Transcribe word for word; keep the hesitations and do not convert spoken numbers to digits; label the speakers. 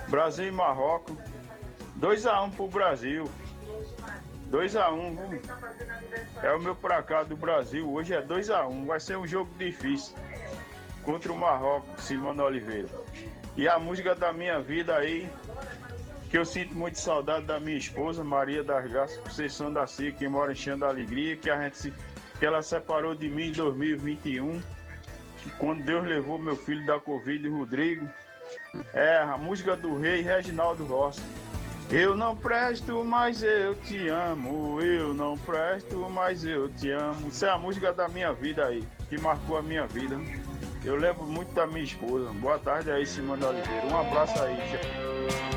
Speaker 1: Brasil e Marrocos. dois a um pro Brasil. dois a um. É o meu pra cá do Brasil. Hoje é dois a um. Vai ser um jogo difícil. Contra o Marrocos, Simone Oliveira. E a música da minha vida aí, que eu sinto muito saudade da minha esposa, Maria das Graças Conceição da Cia, que mora em Chã da Alegria, que, a gente se, que ela separou de mim em dois mil e vinte e um, que quando Deus levou meu filho da Covid, Rodrigo. É a música do rei Reginaldo Rossi. Eu não presto, mas eu te amo. Eu não presto, mas eu te amo. Isso é a música da minha vida aí, que marcou a minha vida. Eu lembro muito da minha esposa. Boa tarde aí, Simone Oliveira. Um abraço aí.